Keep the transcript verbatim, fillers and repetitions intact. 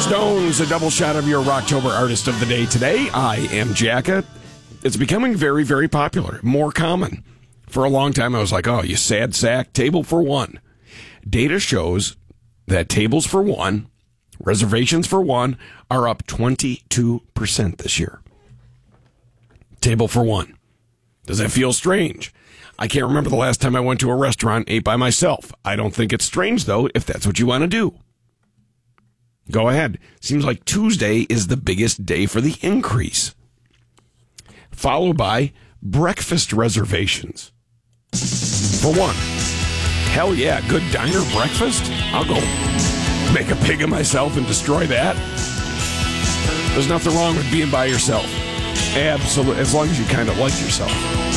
Stones, a double shot of your Rocktober Artist of the Day today. I am Jacka. It's becoming very, very popular, more common. For a long time, I was like, oh, you sad sack, table for one. Data shows that tables for one, reservations for one, are up twenty-two percent this year. Table for one. Does that feel strange? I can't remember the last time I went to a restaurant, ate by myself. I don't think it's strange, though, if that's what you want to do. Go ahead. Seems like Tuesday is the biggest day for the increase. Followed by breakfast reservations. For one. Hell yeah, good diner breakfast? I'll go make a pig of myself and destroy that. There's nothing wrong with being by yourself. Absolutely. As long as you kind of like yourself.